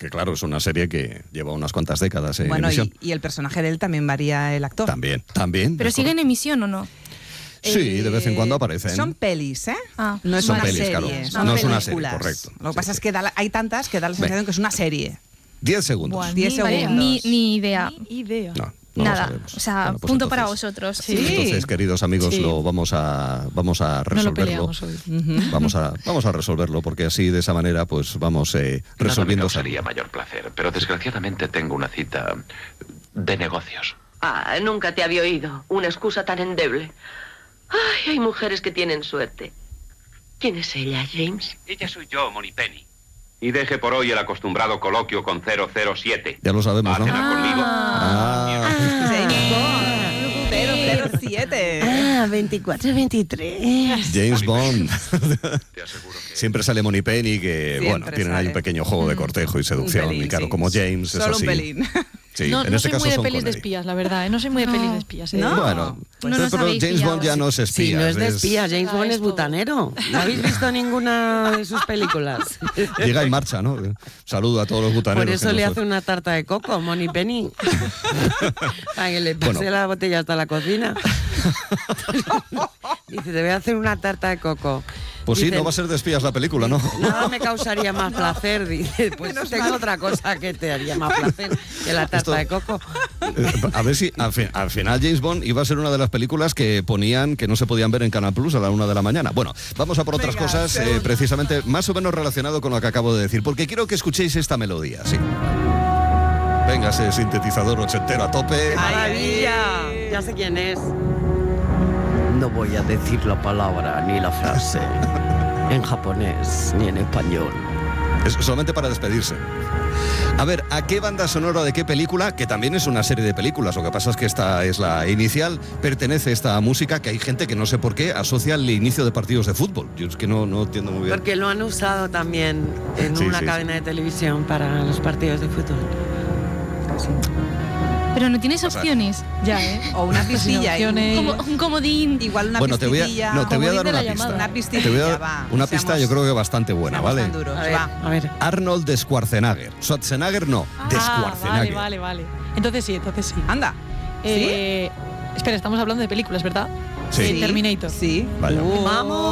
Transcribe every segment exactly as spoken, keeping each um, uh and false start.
porque claro, es una serie que lleva unas cuantas décadas en bueno, emisión. Y, y el personaje de él también varía el actor. También, también. ¿Pero sigue en emisión o no? Sí, de vez en cuando aparecen. Son pelis, ¿eh? Ah, no es son una pelis, serie, claro. son No es una películas. serie, correcto. Lo que Sí, pasa sí. es que da la- hay tantas que da la sensación Venga. que es una serie. Diez segundos. Buah, Diez ni idea. segundos. Ni, ni idea. Ni idea. No, no lo Nada. sabemos. O sea, Bueno, pues punto para entonces- vosotros. Sí. Entonces, queridos amigos, Sí. lo vamos a vamos a No lo resolverlo. peleamos hoy. Vamos a vamos a resolverlo porque así de esa manera pues vamos eh, Nada me resolviendo. causaría mayor placer, pero desgraciadamente tengo una cita de negocios. Ah, nunca te había oído. Una excusa tan endeble. Ay, hay mujeres que tienen suerte. ¿Quién es ella, James? Ella soy yo, Moneypenny. Y deje por hoy el acostumbrado coloquio con cero cero siete. Ya lo sabemos, ¿Va a ¿no? cenar conmigo? Ah. James Bond, cero cero siete. Ah, veinticuatro veintitrés. James Bond. Te aseguro que... Siempre sale Moneypenny, que Siempre bueno, tienen ahí sale. un pequeño juego de cortejo y Un seducción. pelín, y claro, sí. como James es Solo así. un pelín. Sí, no en no este soy caso muy de son pelis de Connery. espías, la verdad. ¿eh? No soy muy de pelis de espías. ¿eh? No. Bueno, Pues no pero, nos pero habéis James Bond pillado. ya no es espía. Sí, no es de es- espía, James Ah, Bond es esto. butanero. ¿No habéis visto ninguna de sus películas? Llega en marcha, ¿no? Saludo a todos los butaneros. Por eso que le nos- hace una tarta de coco, Moneypenny. Para que le pase Bueno. la botella hasta la cocina. Dice, te voy a hacer una tarta de coco. Pues sí, Dice, no va a ser de espías la película, ¿no? Nada me causaría más placer. Dice, pues tengo otra cosa que te haría más placer que la tarta Esto- de coco. Eh, A ver si al, fi- al final James Bond iba a ser una de las películas que ponían que no se podían ver en Canal Plus a la una de la mañana. Bueno, vamos a por otras Venga, cosas, eh, segundo. precisamente más o menos relacionado con lo que acabo de decir, porque quiero que escuchéis esta melodía, sí. Venga, ese sintetizador ochentero a tope. ¡Maravilla! Ya sé quién es. No voy a decir la palabra ni la frase en japonés ni en español. Es solamente para despedirse. A ver, ¿a qué banda sonora de qué película? Que también es una serie de películas. Lo que pasa es que esta es la inicial. Pertenece esta música que hay gente que no sé por qué asocia al inicio de partidos de fútbol. Yo es que no, no entiendo muy bien. Porque lo han usado también en Sí, una sí, cadena de televisión para los partidos de fútbol. Pero no tienes O sea, opciones. Ya, ¿eh? O una Sin pistilla. opciones. Como un comodín. Igual una Bueno, te voy a, pistilla. no, te voy a Como dar dice una la pista. llamada. Una pistilla, Te voy a dar va. una Seamos- pista, yo creo que bastante buena, seamos ¿vale? tan duros, A ver, va. a ver. Arnold de Schwarzenegger. Schwarzenegger no, de Ah, Schwarzenegger. vale, vale, vale. Entonces sí, entonces sí. Anda. Eh, Espera, estamos hablando de películas, ¿verdad? Sí. Eh, Terminator. Sí. Vaya. Uh.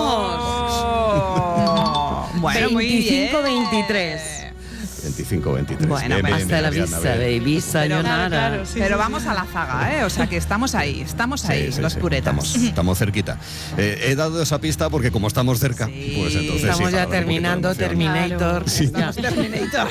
¡Vamos! Bueno, muy bien. veinticinco veintitrés. veinticinco veintitrés. Bueno, Bien, pues bien, Hasta la bien, vista, Ariadna, bien. baby, sayonara. Claro, claro, sí, Pero sí, vamos sí. a la zaga, ¿eh? O sea que estamos ahí, estamos Sí, ahí, sí, los sí, puretas. Estamos, estamos cerquita. Eh, he dado esa pista porque como estamos cerca, Sí. pues entonces Estamos sí, ya para dar un poquito de terminando emoción. Terminator. Sí. Ya. Terminator.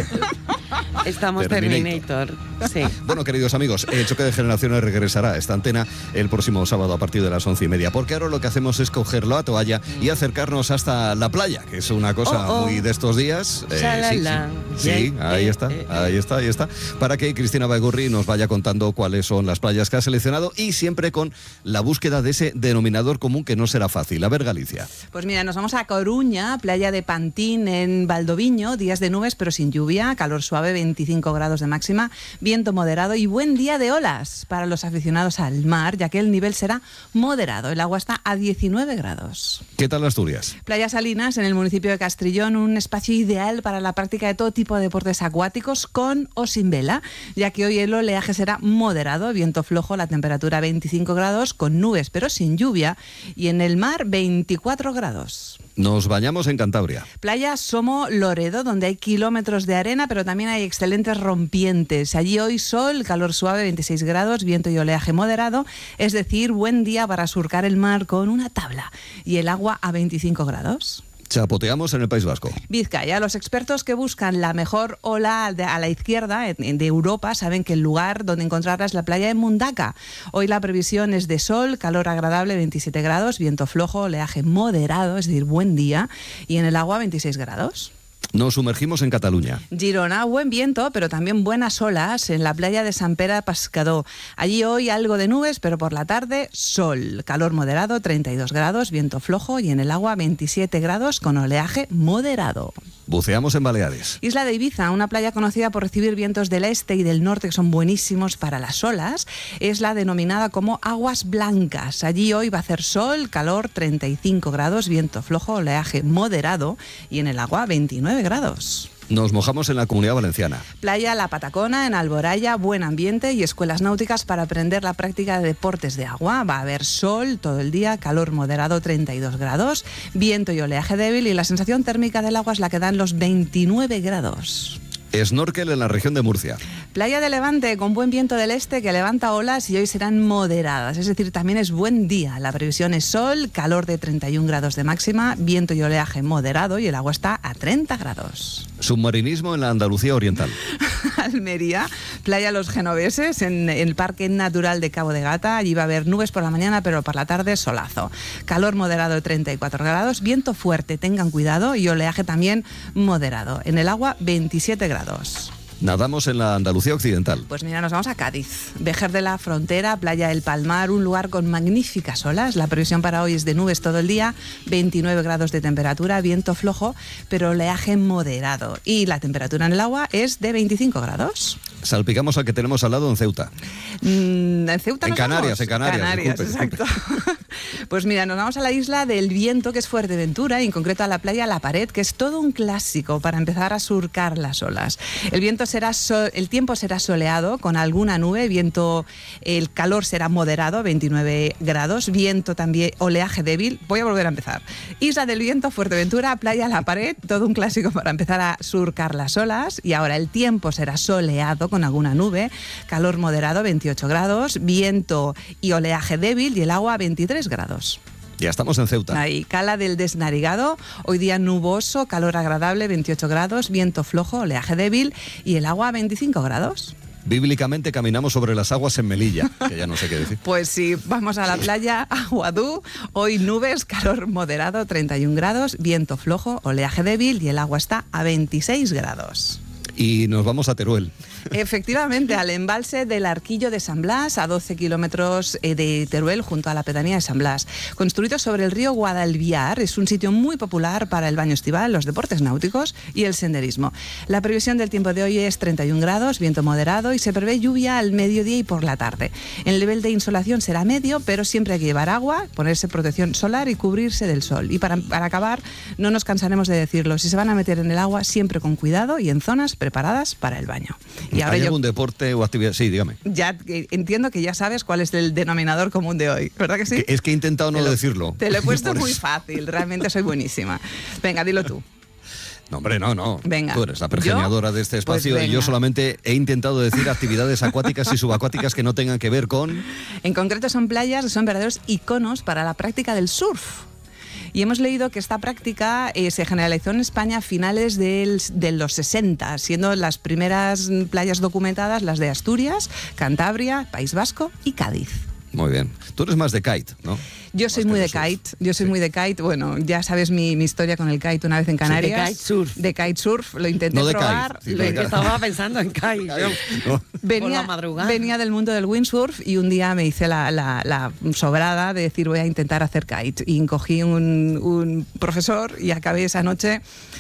Estamos Terminator. Terminator. Sí. Bueno, queridos amigos, el Choque de Generaciones regresará a esta antena el próximo sábado a partir de las once y media, porque ahora lo que hacemos es coger la toalla y acercarnos hasta la playa, que es una cosa Oh, oh. muy de estos días. Eh, sí, Shalala. sí, sí, Yeah, ahí eh, está, eh, ahí está, ahí está, para que Cristina Baigorri nos vaya contando cuáles son las playas que ha seleccionado y siempre con la búsqueda de ese denominador común que no será fácil. A ver, Galicia. Pues mira, nos vamos a Coruña, playa de Pantín en Valdoviño, días de nubes pero sin lluvia, calor suave, veinticinco grados de máxima, viento moderado y buen día de olas para los aficionados al mar, ya que el nivel será moderado. El agua está a diecinueve grados. ¿Qué tal Asturias? Playa Salinas, en el municipio de Castrillón, un espacio ideal para la práctica de todo tipo de deportes acuáticos con o sin vela, ya que hoy el oleaje será moderado, viento flojo, la temperatura veinticinco grados, con nubes pero sin lluvia, y en el mar veinticuatro grados. Nos bañamos en Cantabria. Playa Somo Loredo, donde hay kilómetros de arena, pero también hay excelentes rompientes. Allí hoy sol, calor suave, veintiséis grados, viento y oleaje moderado, es decir, buen día para surcar el mar con una tabla y el agua a veinticinco grados. Chapoteamos en el País Vasco. Vizcaya, los expertos que buscan la mejor ola de- a la izquierda en- de Europa saben que el lugar donde encontrarla es la playa de Mundaca. Hoy la previsión es de sol, calor agradable, veintisiete grados, viento flojo, oleaje moderado, es decir, buen día, y en el agua veintiséis grados. Nos sumergimos en Cataluña. Girona, buen viento, pero también buenas olas en la playa de Sant Pere Pescador. Allí hoy algo de nubes, pero por la tarde sol. Calor moderado, treinta y dos grados, viento flojo y en el agua veintisiete grados con oleaje moderado. Buceamos en Baleares. Isla de Ibiza, una playa conocida por recibir vientos del este y del norte que son buenísimos para las olas, es la denominada como Aguas Blancas. Allí hoy va a hacer sol, calor, treinta y cinco grados, viento flojo, oleaje moderado y en el agua veintinueve grados. Nos mojamos en la Comunidad Valenciana. Playa La Patacona, en Alboraya, buen ambiente y escuelas náuticas para aprender la práctica de deportes de agua. Va a haber sol todo el día, calor moderado, treinta y dos grados, viento y oleaje débil, y la sensación térmica del agua es la que dan los veintinueve grados. Snorkel en la región de Murcia. Playa de Levante con buen viento del este que levanta olas y hoy serán moderadas, es decir, también es buen día. La previsión es sol, calor de treinta y un grados de máxima, viento y oleaje moderado y el agua está a treinta grados. Submarinismo en la Andalucía Oriental. Almería, Playa Los Genoveses, en el Parque Natural de Cabo de Gata. Allí va a haber nubes por la mañana, pero por la tarde solazo. Calor moderado de treinta y cuatro grados, viento fuerte, tengan cuidado, y oleaje también moderado. En el agua, veintisiete grados. Nadamos en la Andalucía Occidental. Pues mira, nos vamos a Cádiz. Vejer de la Frontera, Playa del Palmar, un lugar con magníficas olas. La previsión para hoy es de nubes todo el día, veintinueve grados de temperatura, viento flojo, pero oleaje moderado. Y la temperatura en el agua es de veinticinco grados. Salpicamos al que tenemos al lado en Ceuta. Mm, en Ceuta En nos Canarias, vamos. en Canarias. Canarias, disculpe, exacto. disculpe. Pues mira, nos vamos a la isla del Viento, que es Fuerteventura, y en concreto a la playa La Pared, que es todo un clásico para empezar a surcar las olas. El viento será so- el tiempo será soleado con alguna nube, viento, el calor será moderado, veintinueve grados, viento también, oleaje débil. Voy a volver a empezar. Isla del Viento, Fuerteventura, playa La Pared, todo un clásico para empezar a surcar las olas. Y ahora el tiempo será soleado con alguna nube, calor moderado, veintiocho grados, viento y oleaje débil, y el agua veintitrés grados. Ya estamos en Ceuta. Ahí, Cala del Desnarigado, hoy día nuboso, calor agradable, veintiocho grados, viento flojo, oleaje débil y el agua veinticinco grados. Bíblicamente caminamos sobre las aguas en Melilla, que ya no sé qué decir. Pues sí, vamos a la playa Aguadú, hoy nubes, calor moderado, treinta y un grados, viento flojo, oleaje débil y el agua está a veintiséis grados. Y nos vamos a Teruel. Efectivamente, al embalse del Arquillo de San Blas, a doce kilómetros de Teruel, junto a la pedanía de San Blas. Construido sobre el río Guadalviar, es un sitio muy popular para el baño estival, los deportes náuticos y el senderismo. La previsión del tiempo de hoy es treinta y un grados, viento moderado, y se prevé lluvia al mediodía y por la tarde. El nivel de insolación será medio, pero siempre hay que llevar agua, ponerse protección solar y cubrirse del sol. Y para, para acabar, no nos cansaremos de decirlo, si se van a meter en el agua, siempre con cuidado y en zonas preparadas para el baño. Y ahora ¿Hay yo, algún deporte o actividad? Sí, dígame. ya eh, entiendo que ya sabes cuál es el denominador común de hoy, ¿verdad que sí? Que- Es que he intentado no Te lo- decirlo. Te lo he puesto Por muy eso. fácil, realmente soy buenísima. Venga, dilo tú. No, hombre, no, no. Venga. Tú eres la pergeniadora de este Pues espacio y yo venga. solamente he intentado decir actividades acuáticas y subacuáticas que no tengan que ver con... En concreto son playas que son verdaderos iconos para la práctica del surf. Y hemos leído que esta práctica eh, se generalizó en España a finales del- de los sesenta, siendo las primeras playas documentadas las de Asturias, Cantabria, País Vasco y Cádiz. Muy bien. Tú eres más de kite, ¿no? Yo soy Más muy que de surf. kite, yo soy Sí. muy de kite. Bueno, ya sabes mi, mi historia con el kite una vez en Canarias. de kitesurf. De kitesurf, lo intenté No de kite, probar. sí, lo no de intenté- kite. Estaba pensando en Kai. yo. No. Por Venía, la madrugada. venía del mundo del windsurf y un día me hice la, la- la sobrada de decir voy a intentar hacer kite. Y cogí un, un profesor y acabé esa noche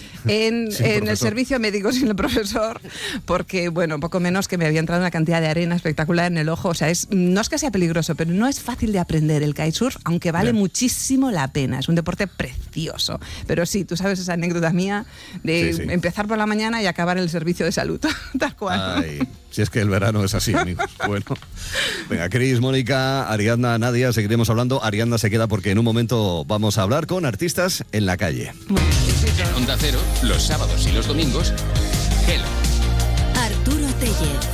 en, Sin en el profesor. servicio médico sin el profesor, porque, bueno, poco menos que me había entrado una cantidad de arena espectacular en el ojo. O sea, es, no es que sea peligroso, pero no es fácil de aprender el kitesurf, aunque vale Ya. muchísimo la pena. Es un deporte precioso. Pero sí, tú sabes esa anécdota mía de Sí, sí. empezar por la mañana y acabar en el servicio de salud. Tal cual. Ay, si es que el verano es así, amigos. Bueno, venga, Cris, Mónica, Ariadna, Nadia, seguiremos hablando. Ariadna se queda porque en un momento vamos a hablar con artistas en la calle. En Onda Cero, los sábados y los domingos, Hello. Arturo Tellez.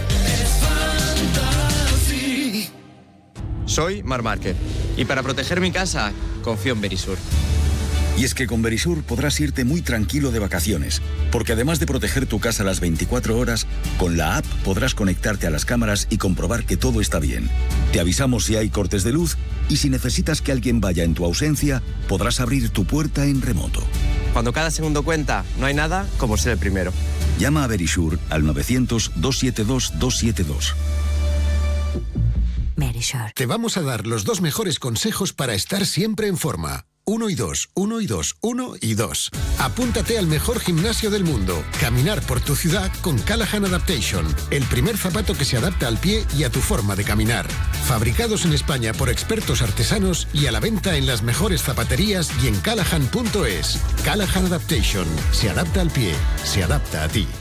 Soy Mar Márquez y para proteger mi casa confío en Verisur. Y es que con Verisur podrás irte muy tranquilo de vacaciones, porque además de proteger tu casa las veinticuatro horas, con la app podrás conectarte a las cámaras y comprobar que todo está bien. Te avisamos si hay cortes de luz y si necesitas que alguien vaya en tu ausencia, podrás abrir tu puerta en remoto. Cuando cada segundo cuenta, no hay nada como ser el primero. Llama a Verisur al novecientos, doscientos setenta y dos, doscientos setenta y dos. Verisur. Te vamos a dar los dos mejores consejos para estar siempre en forma. uno y dos, uno y dos, uno y dos. Apúntate al mejor gimnasio del mundo. Caminar por tu ciudad con Callahan Adaptation, el primer zapato que se adapta al pie y a tu forma de caminar. Fabricados en España por expertos artesanos y a la venta en las mejores zapaterías y en callahan punto es. Callahan Adaptation. Se adapta al pie. Se adapta a ti.